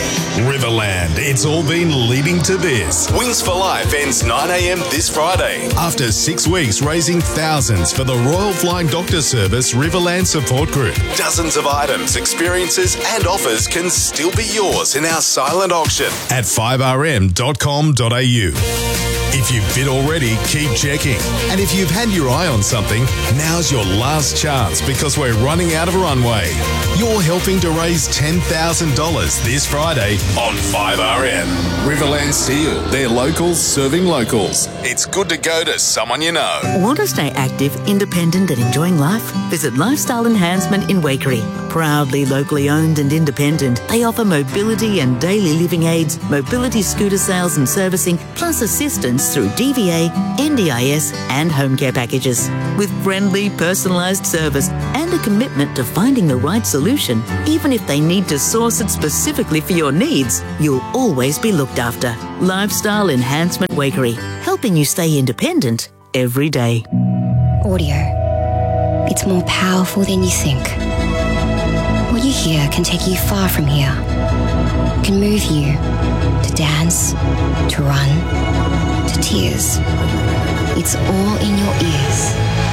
Riverland, it's all been leading to this. Wings for Life ends 9 a.m. this Friday. After 6 weeks raising thousands for the Royal Flying Doctor Service Riverland Support Group. Dozens of items, experiences and offers can still be yours in our silent auction at 5rm.com.au. If you've bid already, keep checking. And if you've had your eye on something, now's your last chance because we're running out of runway. You're helping to raise $10,000 this Friday on 5RM. Riverland Steel, they're locals serving locals. It's good to go to someone you know. Want to stay active, independent and enjoying life? Visit Lifestyle Enhancement in Waikerie. Proudly locally owned and independent, they offer mobility and daily living aids, mobility scooter sales and servicing, plus assistance through DVA, NDIS and home care packages. With friendly, personalised service and a commitment to finding the right solution, even if they need to source it specifically for your needs, you'll always be looked after. Lifestyle Enhancement Waikerie, helping you stay independent every day. Audio. It's more powerful than you think. What you hear can take you far from here. It can move you to dance, to run, to tears. It's all in your ears.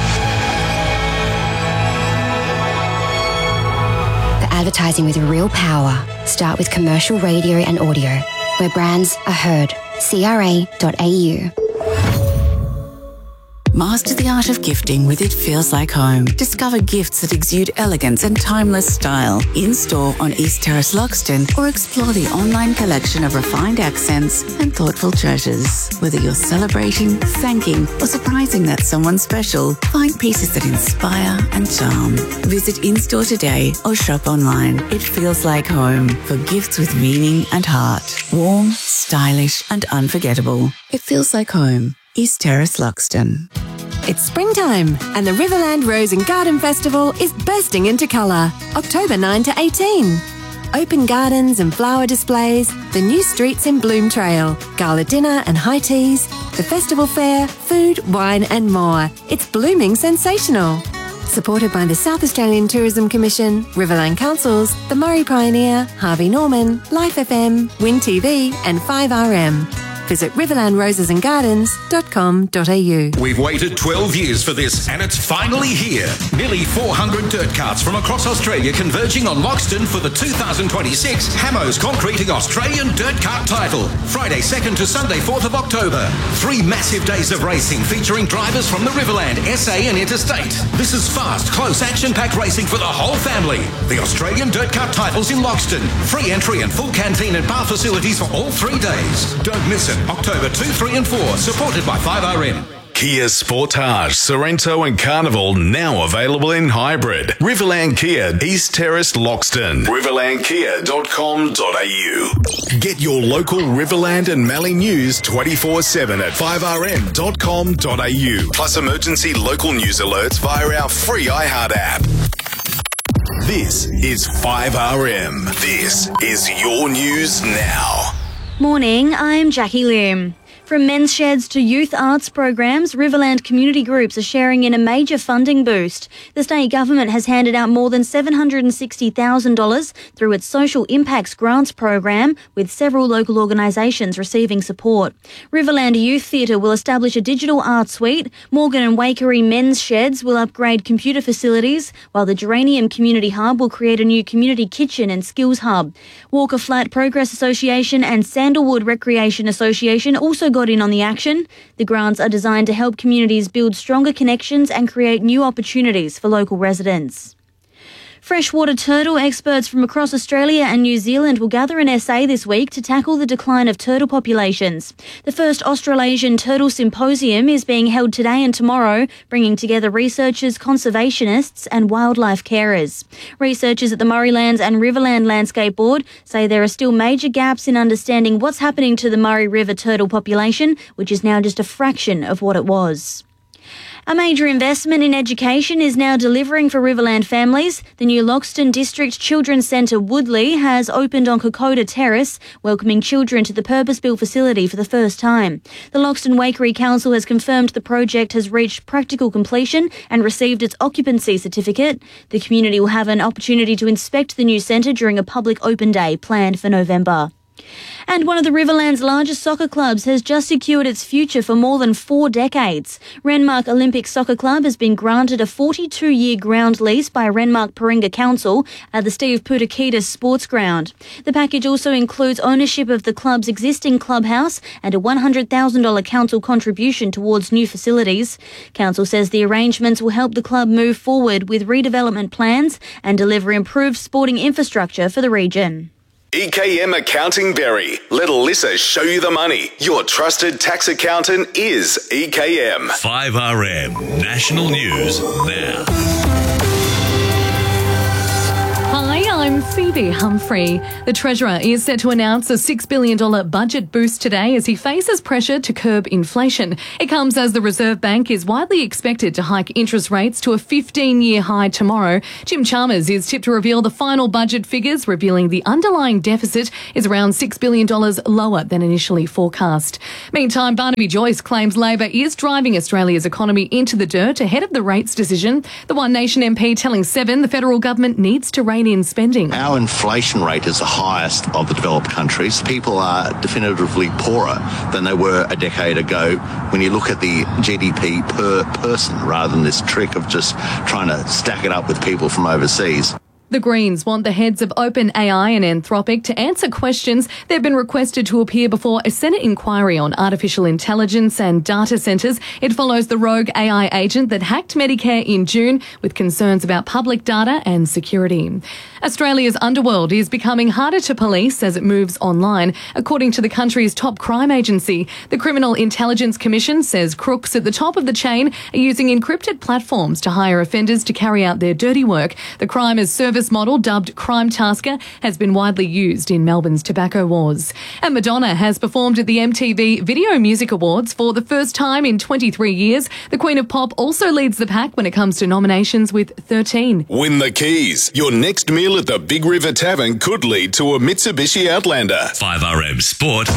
For advertising with real power, start with commercial radio and audio, where brands are heard. CRA.au. Master the art of gifting with It Feels Like Home. Discover gifts that exude elegance and timeless style in-store on East Terrace, Loxton, or explore the online collection of refined accents and thoughtful treasures. Whether you're celebrating, thanking, or surprising that someone special, find pieces that inspire and charm. Visit in-store today or shop online. It Feels Like Home for gifts with meaning and heart. Warm, stylish, and unforgettable. It Feels Like Home. East Terrace, Loxton. It's springtime and the Riverland Rose and Garden Festival is bursting into colour. October 9 to 18. Open gardens and flower displays, the new streets in Bloom Trail, gala dinner and high teas, the festival fair, food, wine and more. It's blooming sensational. Supported by the South Australian Tourism Commission, Riverland Councils, the Murray Pioneer, Harvey Norman, Life FM, Win TV and 5RM. Visit riverlandrosesandgardens.com.au. We've waited 12 years for this and it's finally here. Nearly 400 dirt carts from across Australia converging on Loxton for the 2026 Hamos Concreting Australian Dirt Cart title. Friday 2nd to Sunday 4th of October. 3 massive days of racing featuring drivers from the Riverland, SA and Interstate. This is fast, close, action-packed racing for the whole family. The Australian Dirt Cart titles in Loxton. Free entry and full canteen and bar facilities for all 3 days. Don't miss it. October 2, 3 and 4, supported by 5RM. Kia Sportage, Sorrento and Carnival now available in hybrid. Riverland Kia, East Terrace, Loxton. riverlandkia.com.au. Get your local Riverland and Mallee news 24/7 at 5rm.com.au. Plus emergency local news alerts via our free iHeart app. This is 5RM. This is your news now. Morning, I'm Jackie Lim. From men's sheds to youth arts programs, Riverland community groups are sharing in a major funding boost. The state government has handed out more than $760,000 through its Social Impacts Grants program, with several local organisations receiving support. Riverland Youth Theatre will establish a digital art suite. Morgan and Waikerie men's sheds will upgrade computer facilities, while the Geranium Community Hub will create a new community kitchen and skills hub. Walker Flat Progress Association and Sandalwood Recreation Association also got in on the action. The grants are designed to help communities build stronger connections and create new opportunities for local residents. Freshwater turtle experts from across Australia and New Zealand will gather in SA this week to tackle the decline of turtle populations. The first Australasian Turtle Symposium is being held today and tomorrow, bringing together researchers, conservationists and wildlife carers. Researchers at the Murraylands and Riverland Landscape Board say there are still major gaps in understanding what's happening to the Murray River turtle population, which is now just a fraction of what it was. A major investment in education is now delivering for Riverland families. The new Loxton District Children's Centre Woodley has opened on Kokoda Terrace, welcoming children to the purpose-built facility for the first time. The Loxton Wakery Council has confirmed the project has reached practical completion and received its occupancy certificate. The community will have an opportunity to inspect the new centre during a public open day planned for November. And one of the Riverland's largest soccer clubs has just secured its future for more than 4 decades. Renmark Olympic Soccer Club has been granted a 42-year ground lease by Renmark Paringa Council at the Steve Putakidis Sports Ground. The package also includes ownership of the club's existing clubhouse and a $100,000 council contribution towards new facilities. Council says the arrangements will help the club move forward with redevelopment plans and deliver improved sporting infrastructure for the region. EKM Accounting Berry. Let Alyssa show you the money. Your trusted tax accountant is EKM. 5RM National News now. Hi, I'm Phoebe Humphrey. The Treasurer is set to announce a $6 billion budget boost today as he faces pressure to curb inflation. It comes as the Reserve Bank is widely expected to hike interest rates to a 15-year high tomorrow. Jim Chalmers is tipped to reveal the final budget figures, revealing the underlying deficit is around $6 billion lower than initially forecast. Meantime, Barnaby Joyce claims Labor is driving Australia's economy into the dirt ahead of the rates decision. The One Nation MP telling Seven the federal government needs to rein in spending. Our inflation rate is the highest of the developed countries. People are definitively poorer than they were a decade ago when you look at the GDP per person rather than this trick of just trying to stack it up with people from overseas. The Greens want the heads of OpenAI and Anthropic to answer questions. They've been requested to appear before a Senate inquiry on artificial intelligence and data centres. It follows the rogue AI agent that hacked Medicare in June with concerns about public data and security. Australia's underworld is becoming harder to police as it moves online. According to the country's top crime agency, the Criminal Intelligence Commission says crooks at the top of the chain are using encrypted platforms to hire offenders to carry out their dirty work. The crime as service model, dubbed Crime Tasker, has been widely used in Melbourne's tobacco wars. And Madonna has performed at the MTV Video Music Awards for the first time in 23 years. The Queen of Pop also leads the pack when it comes to nominations with 13. Win the keys. Your next meal at the Big River Tavern could lead to a Mitsubishi Outlander. 5RM Sport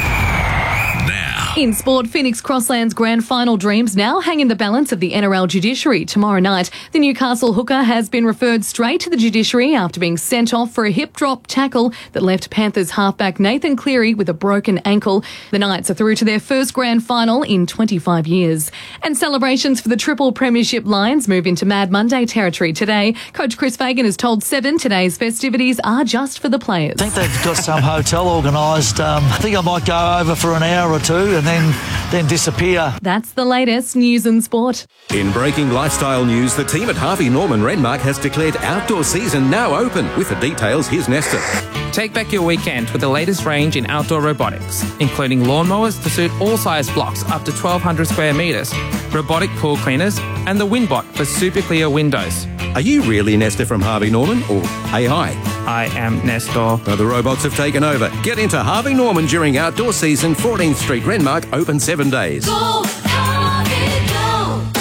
now. In sport, Phoenix Crosslands grand final dreams now hang in the balance of the NRL judiciary tomorrow night. The Newcastle hooker has been referred straight to the judiciary after being sent off for a hip drop tackle that left Panthers halfback Nathan Cleary with a broken ankle. The Knights are through to their first grand final in 25 years. And celebrations for the Triple Premiership Lions move into Mad Monday territory today. Coach Chris Fagan has told Seven today's festivities are just for the players. I think they've got some hotel organised. I think I might go over for an hour or two and then disappear. That's the latest news and sport. In breaking lifestyle news, the team at Harvey Norman Renmark has declared outdoor season now open. With the details, here's Nestor. Take back your weekend with the latest range in outdoor robotics, including lawnmowers to suit all size blocks up to 1,200 square metres, robotic pool cleaners, and the Windbot for super clear windows. Are you really Nestor from Harvey Norman or AI? I am Nestor. The robots have taken over. Get into Harvey Norman during outdoor season. 14th Street Renmark, open 7 days. Go, Harvey, go.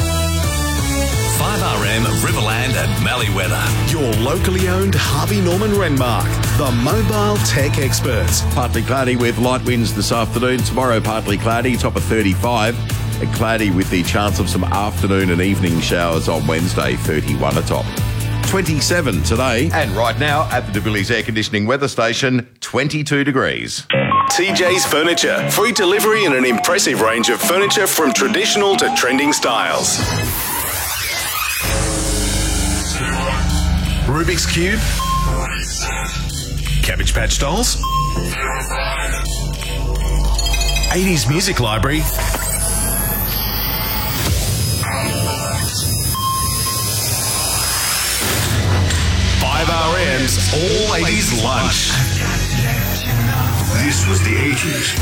5RM Riverland and Mallee weather. Your locally owned Harvey Norman Renmark, the mobile tech experts. Partly cloudy with light winds this afternoon. Tomorrow, partly cloudy, top of 35. And cloudy with the chance of some afternoon and evening showers on Wednesday, 31 atop. 27 today. And right now at the De Villiers Air Conditioning Weather Station, 22 degrees. TJ's Furniture. Free delivery and an impressive range of furniture from traditional to trending styles. Rubik's Cube. Cabbage Patch Dolls. 80s Music Library. 5RM's All 80s Lunch. This was the 80s.